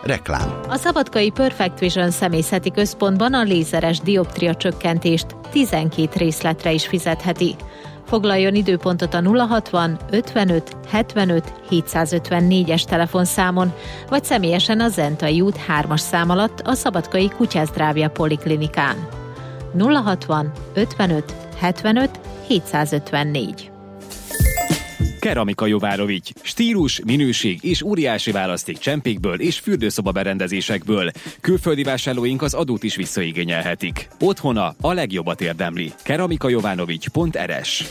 Reklám. A szabadkai Perfect Vision személyzeti központban a lézeres dioptria csökkentést 12 részletre is fizetheti. Foglaljon időpontot a 060 55 75 754-es telefonszámon, vagy személyesen a Zentai út 3-as szám alatt a Szabadkai Kutyázdrávja Poliklinikán. 060 55 75 754. Keramika Jovárovics. Stílus, minőség és óriási választék csempékből és fürdőszoba berendezésekből. Külföldi vásárlóink az adót is visszaigényelhetik. Otthona a legjobbat érdemli. keramikajovanovics.rs.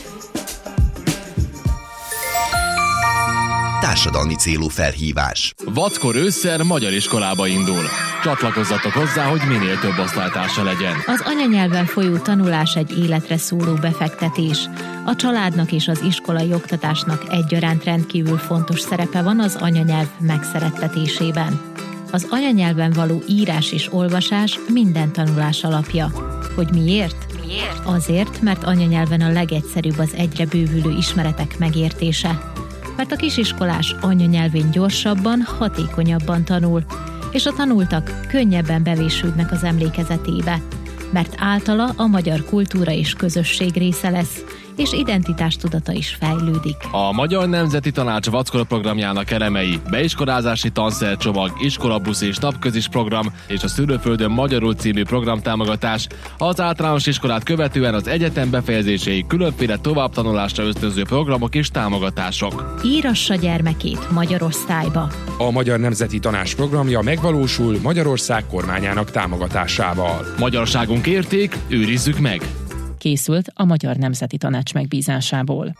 Társadalmi célú felhívás. Vackor ősszel magyar iskolába indul. Csatlakozzatok hozzá, hogy minél több osztálytársa legyen. Az anyanyelven folyó tanulás egy életre szóló befektetés. A családnak és az iskolai oktatásnak egyaránt rendkívül fontos szerepe van az anyanyelv megszerettetésében. Az anyanyelven való írás és olvasás minden tanulás alapja. Hogy miért? Azért, mert anyanyelven a legegyszerűbb az egyre bővülő ismeretek megértése. Mert a kisiskolás anyanyelvén gyorsabban, hatékonyabban tanul, és a tanultak könnyebben bevésődnek az emlékezetébe, mert általa a magyar kultúra és közösség része lesz, és identitástudata is fejlődik. A Magyar Nemzeti Tanács Vackora programjának elemei: beiskolázási tanszercsomag, iskolabusz és napközis program és a Szülőföldön magyarul című programtámogatás, az általános iskolát követően az egyetem befejezéséig különféle továbbtanulásra ösztönző programok és támogatások. Írassa gyermekét magyar osztályba. A Magyar Nemzeti Tanács programja megvalósul Magyarország kormányának támogatásával. Magyarságunk érték, őrizzük meg! Készült a Magyar Nemzeti Tanács megbízásából.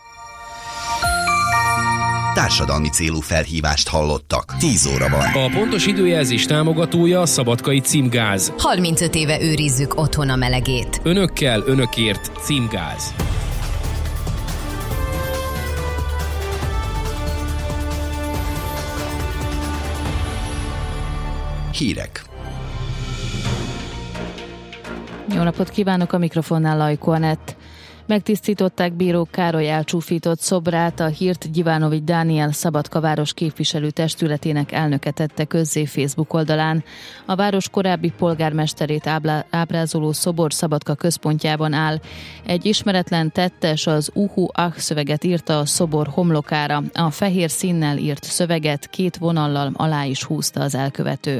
Társadalmi célú felhívást hallottak. 10 óra van. A pontos időjelzés támogatója a Szabadkai Címgáz. 35 éve őrizzük otthon a melegét. Önökkel, önökért Címgáz. Hírek. Jó napot kívánok, a mikrofonnál Lajko Anett. Megtisztították bíró Károly elcsúfított szobrát, a hírt Gyivanovics Dániel Szabadka város képviselő testületének elnöke tette közzé Facebook oldalán. A város korábbi polgármesterét ábrázoló szobor Szabadka központjában áll. Egy ismeretlen tettes az Uhu Ah szöveget írta a szobor homlokára. A fehér színnel írt szöveget 2 vonallal alá is húzta az elkövető.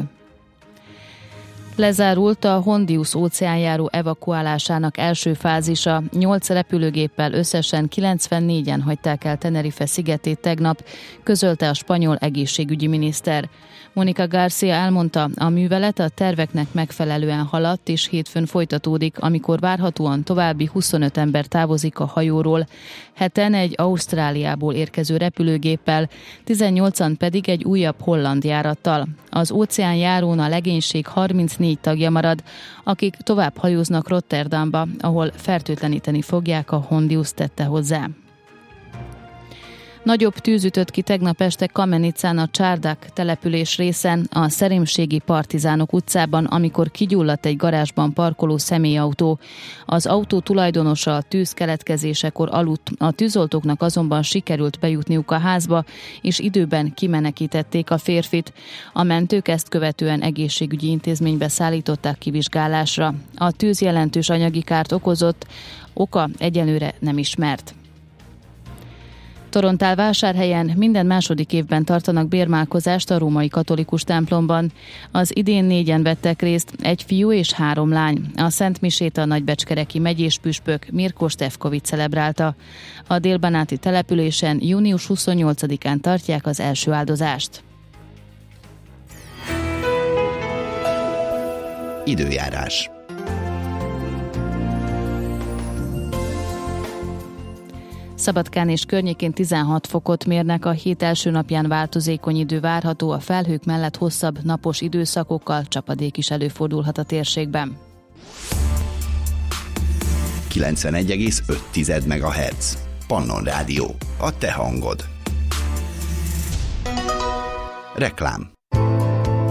Lezárult a Hondius óceánjáró evakuálásának első fázisa. 8 repülőgéppel összesen 94-en hagyták el Tenerife szigetét tegnap, közölte a spanyol egészségügyi miniszter. Monica Garcia elmondta, a művelet a terveknek megfelelően haladt, és hétfőn folytatódik, amikor várhatóan további 25 ember távozik a hajóról, 7-en egy Ausztráliából érkező repülőgéppel, 18-an pedig egy újabb holland járattal. Az óceánjárón a legénység 34 tagja marad, akik tovább hajóznak Rotterdamba, ahol fertőtleníteni fogják a Hondius, tette hozzá. Nagyobb tűz ütött ki tegnap este Kamenicán a Csárdak település részen, a Szerémségi Partizánok utcában, amikor kigyulladt egy garázsban parkoló személyautó. Az autó tulajdonosa a tűz keletkezésekor aludt, a tűzoltóknak azonban sikerült bejutniuk a házba, és időben kimenekítették a férfit. A mentők ezt követően egészségügyi intézménybe szállították kivizsgálásra. A tűz jelentős anyagi kárt okozott, oka egyelőre nem ismert. Torontálvásárhelyen minden második évben tartanak bérmálkozást a római katolikus templomban. Az idén 4-en vettek részt, 1 fiú és 3 lány. A Szent Misét a nagybecskereki megyés püspök Mirko Stefkovics celebrálta. A délbanáti településen június 28-án tartják az első áldozást. Időjárás. Szabadkán és környékén 16 fokot mérnek, a hét első napján változékony idő várható, a felhők mellett hosszabb napos időszakokkal csapadék is előfordulhat a térségben. 91,5 MHz. Pannon Rádió. A te hangod. Reklám.